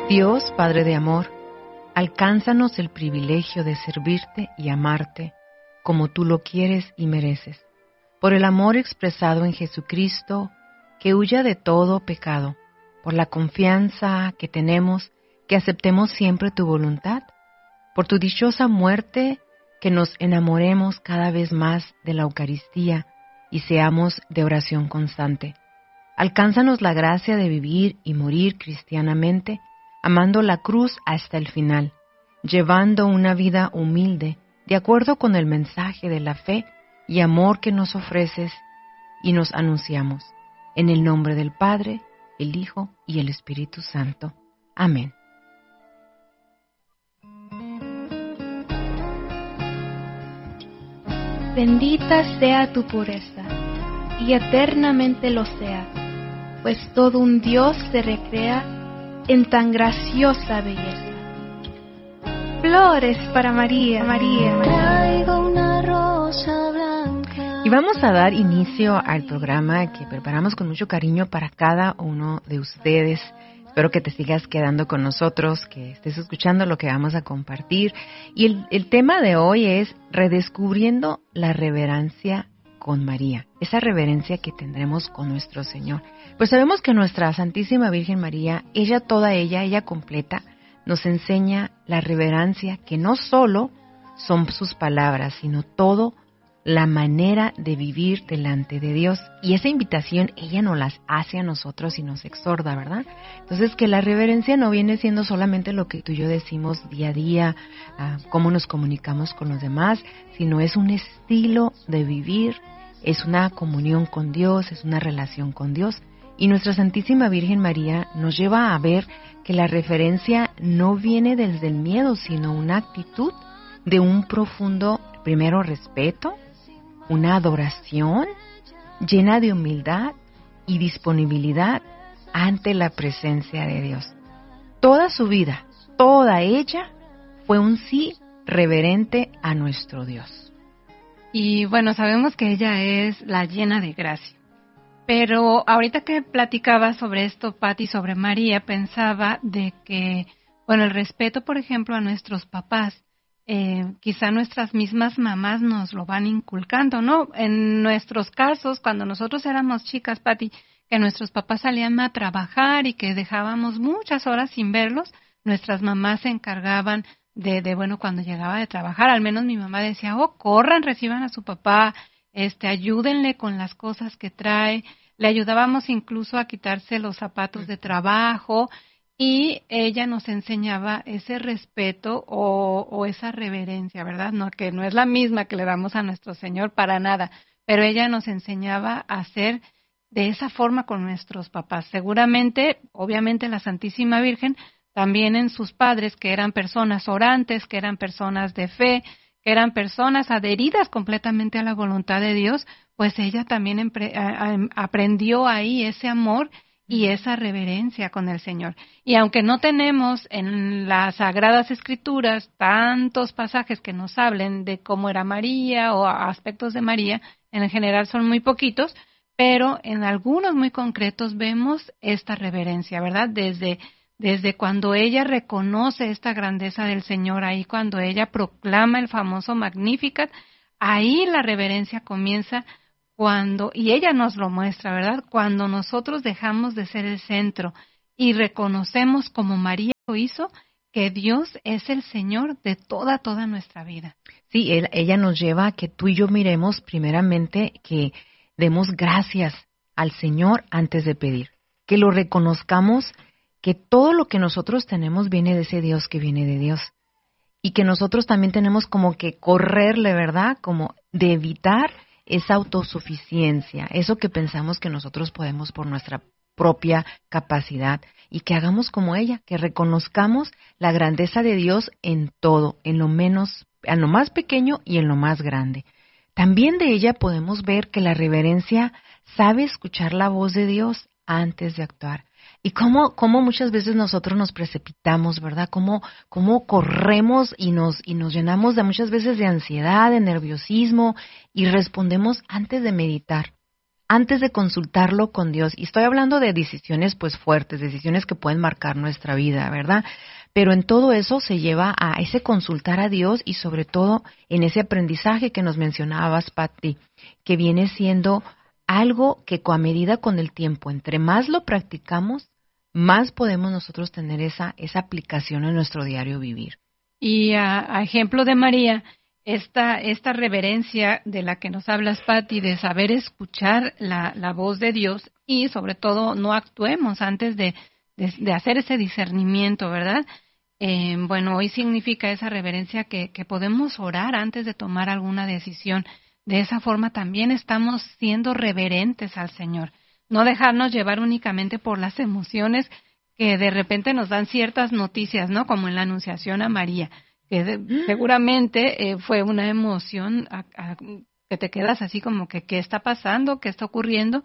Dios, Padre de amor, alcánzanos el privilegio de servirte y amarte como tú lo quieres y mereces, por el amor expresado en Jesucristo, que huya de todo pecado, por la confianza que tenemos, que aceptemos siempre tu voluntad, por tu dichosa muerte, que nos enamoremos cada vez más de la Eucaristía y seamos de oración constante. Alcánzanos la gracia de vivir y morir cristianamente, amando la cruz hasta el final, llevando una vida humilde, de acuerdo con el mensaje de la fe y amor que nos ofreces y nos anunciamos. En el nombre del Padre, el Hijo y el Espíritu Santo. Amén. Bendita sea tu pureza, y eternamente lo sea, pues todo un Dios se recrea en tan graciosa belleza. Flores para María, María. Traigo una rosa blanca. Y vamos a dar inicio al programa que preparamos con mucho cariño para cada uno de ustedes. Espero que te sigas quedando con nosotros, que estés escuchando lo que vamos a compartir. Y el tema de hoy es redescubriendo la reverencia con María, esa reverencia que tendremos con nuestro Señor. Pues sabemos que nuestra Santísima Virgen María, ella completa, nos enseña la reverencia que no solo son sus palabras, sino todo la manera de vivir delante de Dios. Y esa invitación ella nos las hace a nosotros y nos exhorta, ¿verdad? Entonces, que la reverencia no viene siendo solamente lo que tú y yo decimos día a día, cómo nos comunicamos con los demás, sino es un estilo de vivir, es una comunión con Dios, es una relación con Dios. Y nuestra Santísima Virgen María nos lleva a ver que la reverencia no viene desde el miedo, sino una actitud de un profundo, primero, respeto, una adoración llena de humildad y disponibilidad ante la presencia de Dios. Toda su vida, toda ella, fue un sí reverente a nuestro Dios. Y bueno, sabemos que ella es la llena de gracia. Pero ahorita que platicaba sobre esto, Pati, sobre María, pensaba de que, bueno, el respeto, por ejemplo, a nuestros papás, quizá nuestras mismas mamás nos lo van inculcando, ¿no? En nuestros casos, cuando nosotros éramos chicas, Pati, que nuestros papás salían a trabajar y que dejábamos muchas horas sin verlos, nuestras mamás se encargaban bueno, cuando llegaba de trabajar, al menos mi mamá decía, corran, reciban a su papá, ayúdenle con las cosas que trae. Le ayudábamos incluso a quitarse los zapatos de trabajo y ella nos enseñaba ese respeto o esa reverencia, ¿verdad? No, que no es la misma que le damos a nuestro Señor para nada, pero ella nos enseñaba a hacer de esa forma con nuestros papás. Seguramente, obviamente, la Santísima Virgen también en sus padres, que eran personas orantes, que eran personas de fe, que eran personas adheridas completamente a la voluntad de Dios, pues ella también aprendió ahí ese amor y esa reverencia con el Señor. Y aunque no tenemos en las Sagradas Escrituras tantos pasajes que nos hablen de cómo era María o aspectos de María, en general son muy poquitos, pero en algunos muy concretos vemos esta reverencia, ¿verdad? Desde cuando ella reconoce esta grandeza del Señor, ahí cuando ella proclama el famoso Magnificat, ahí la reverencia comienza y ella nos lo muestra, ¿verdad? Cuando nosotros dejamos de ser el centro y reconocemos como María lo hizo, que Dios es el Señor de toda nuestra vida. Sí, ella nos lleva a que tú y yo miremos primeramente que demos gracias al Señor antes de pedir, que lo reconozcamos, que todo lo que nosotros tenemos viene de ese Dios que viene de Dios. Y que nosotros también tenemos como que correrle, ¿verdad? Como de evitar esa autosuficiencia, eso que pensamos que nosotros podemos por nuestra propia capacidad. Y que hagamos como ella, que reconozcamos la grandeza de Dios en todo, en lo más pequeño y en lo más grande. También de ella podemos ver que la reverencia sabe escuchar la voz de Dios antes de actuar. Y cómo muchas veces nosotros nos precipitamos, ¿verdad? Cómo corremos y nos llenamos muchas veces de ansiedad, de nerviosismo y respondemos antes de meditar. antes de consultarlo con Dios. Y estoy hablando de decisiones pues fuertes, decisiones que pueden marcar nuestra vida, ¿verdad? Pero en todo eso se lleva a ese consultar a Dios y sobre todo en ese aprendizaje que nos mencionabas, Patti, que viene siendo algo que a medida con el tiempo, entre más lo practicamos, más podemos nosotros tener esa aplicación en nuestro diario vivir. Y a ejemplo de María, esta reverencia de la que nos hablas, Patti, de saber escuchar la voz de Dios y sobre todo no actuemos antes de hacer ese discernimiento, ¿verdad? Bueno, hoy significa esa reverencia que podemos orar antes de tomar alguna decisión. De esa forma también estamos siendo reverentes al Señor. No dejarnos llevar únicamente por las emociones que de repente nos dan ciertas noticias, ¿no? Como en la Anunciación a María, que seguramente fue una emoción que te quedas así como que ¿qué está pasando? ¿Qué está ocurriendo?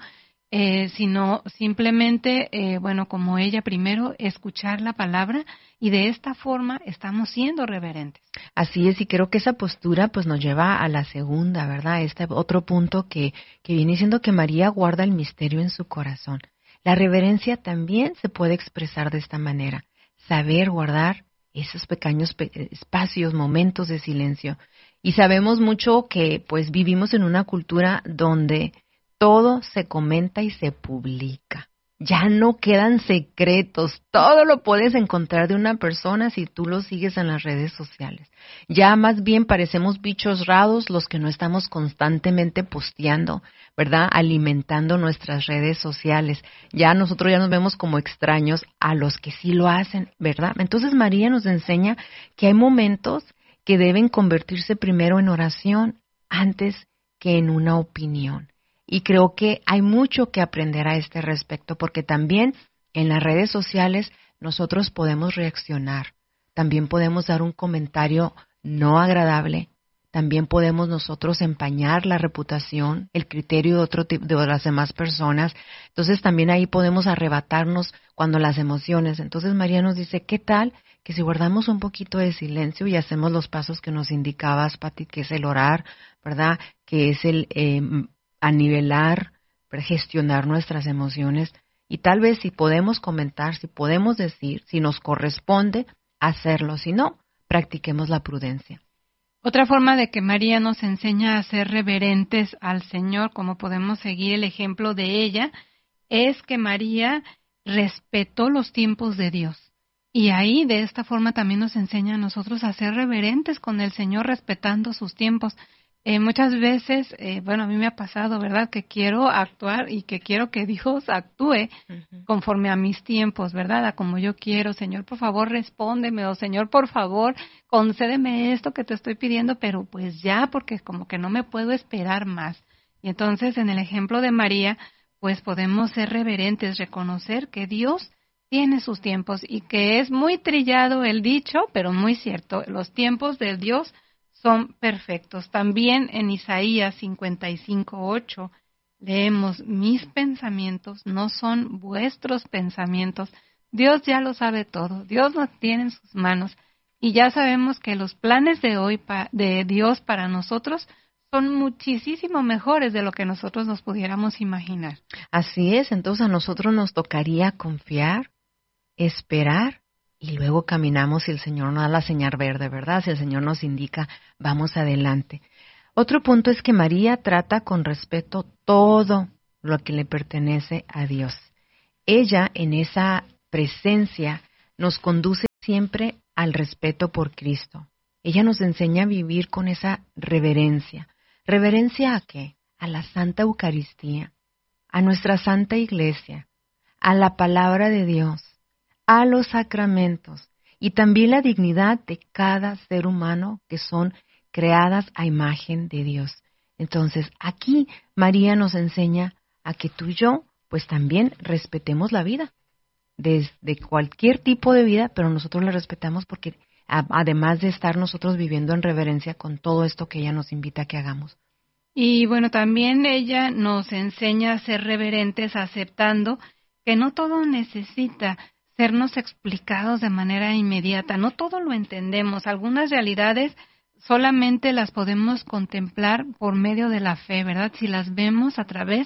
Sino simplemente, bueno, como ella primero, escuchar la palabra y de esta forma estamos siendo reverentes. Así es, y creo que esa postura pues nos lleva a la segunda, ¿verdad? Este otro punto que viene siendo que María guarda el misterio en su corazón. La reverencia también se puede expresar de esta manera, saber guardar esos pequeños espacios, momentos de silencio. Y sabemos mucho que pues vivimos en una cultura donde todo se comenta y se publica. Ya no quedan secretos. Todo lo puedes encontrar de una persona si tú lo sigues en las redes sociales. Ya más bien parecemos bichos raros los que no estamos constantemente posteando, ¿verdad? Alimentando nuestras redes sociales. Ya nosotros ya nos vemos como extraños a los que sí lo hacen, ¿verdad? Entonces María nos enseña que hay momentos que deben convertirse primero en oración antes que en una opinión. Y creo que hay mucho que aprender a este respecto, porque también en las redes sociales nosotros podemos reaccionar, también podemos dar un comentario no agradable, también podemos nosotros empañar la reputación, el criterio de las demás personas. Entonces también ahí podemos arrebatarnos cuando las emociones. Entonces María nos dice, ¿qué tal que si guardamos un poquito de silencio y hacemos los pasos que nos indicabas, Patti, que es el orar, ¿verdad? Que es el a nivelar, gestionar nuestras emociones y tal vez si podemos comentar, si podemos decir, si nos corresponde hacerlo, si no, practiquemos la prudencia. Otra forma de que María nos enseña a ser reverentes al Señor, como podemos seguir el ejemplo de ella, es que María respetó los tiempos de Dios. Y ahí de esta forma también nos enseña a nosotros a ser reverentes con el Señor respetando sus tiempos. Muchas veces, bueno, a mí me ha pasado, ¿verdad?, que quiero actuar y que quiero que Dios actúe conforme a mis tiempos, ¿verdad?, a como yo quiero. Señor, por favor, respóndeme, o Señor, por favor, concédeme esto que te estoy pidiendo, pero pues ya, porque como que no me puedo esperar más. Y entonces, en el ejemplo de María, pues podemos ser reverentes, reconocer que Dios tiene sus tiempos y que es muy trillado el dicho, pero muy cierto, los tiempos de Dios son perfectos. También en Isaías 55:8 leemos, mis pensamientos no son vuestros pensamientos. Dios ya lo sabe todo, Dios nos tiene en sus manos y ya sabemos que los planes de hoy de Dios para nosotros son muchísimo mejores de lo que nosotros nos pudiéramos imaginar. Así es, entonces a nosotros nos tocaría confiar, esperar, y luego caminamos si el Señor nos da la señal verde, ¿verdad? Si el Señor nos indica, vamos adelante. Otro punto es que María trata con respeto todo lo que le pertenece a Dios. Ella, en esa presencia, nos conduce siempre al respeto por Cristo. Ella nos enseña a vivir con esa reverencia. ¿Reverencia a qué? A la Santa Eucaristía, a nuestra Santa Iglesia, a la Palabra de Dios, a los sacramentos y también la dignidad de cada ser humano que son creadas a imagen de Dios. Entonces, aquí María nos enseña a que tú y yo, pues también respetemos la vida, desde cualquier tipo de vida, pero nosotros la respetamos porque además de estar nosotros viviendo en reverencia con todo esto que ella nos invita a que hagamos. Y bueno, también ella nos enseña a ser reverentes aceptando que no todo necesita sernos explicados de manera inmediata. No todo lo entendemos. Algunas realidades solamente las podemos contemplar por medio de la fe, ¿verdad? Si las vemos a través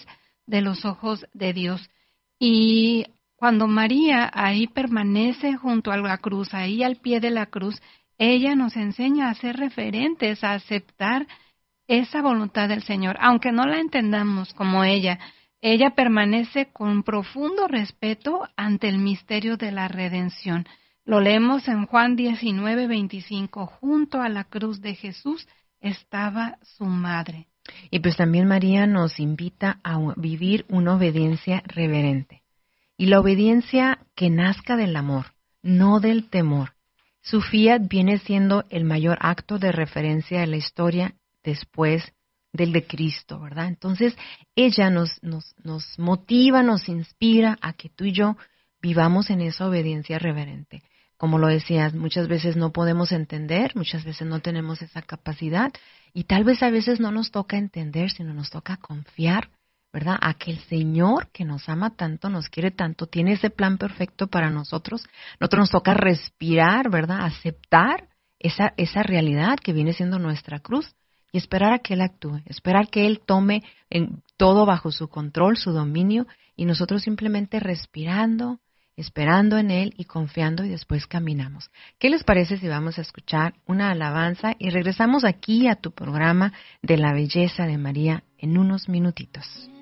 de los ojos de Dios. Y cuando María ahí permanece junto a la cruz, ahí al pie de la cruz, ella nos enseña a ser referentes, a aceptar esa voluntad del Señor, aunque no la entendamos como ella. Ella permanece con profundo respeto ante el misterio de la redención. Lo leemos en Juan 19:25. Junto a la cruz de Jesús estaba su madre. Y pues también María nos invita a vivir una obediencia reverente. Y la obediencia que nazca del amor, no del temor. Su fiat viene siendo el mayor acto de referencia de la historia después del de Cristo, ¿verdad? Entonces, ella nos motiva, nos inspira a que tú y yo vivamos en esa obediencia reverente. Como lo decías, muchas veces no podemos entender, muchas veces no tenemos esa capacidad y tal vez a veces no nos toca entender, sino nos toca confiar, ¿verdad? A que el Señor que nos ama tanto, nos quiere tanto, tiene ese plan perfecto para nosotros. Nosotros nos toca respirar, ¿verdad? Aceptar esa realidad que viene siendo nuestra cruz y esperar a que Él actúe, esperar que Él tome todo bajo su control, su dominio y nosotros simplemente respirando, esperando en Él y confiando y después caminamos. ¿Qué les parece si vamos a escuchar una alabanza y regresamos aquí a tu programa de la belleza de María en unos minutitos?